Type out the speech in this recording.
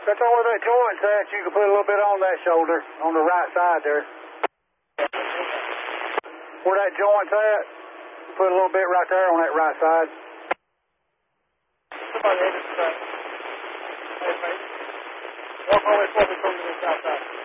That's all where that joint's at. You can put a little bit on that shoulder, on the right side there. Where that joint's at, put a little bit right there on that right side. Somebody hit us back. Hey, mate. Walk all the way forward to the south side.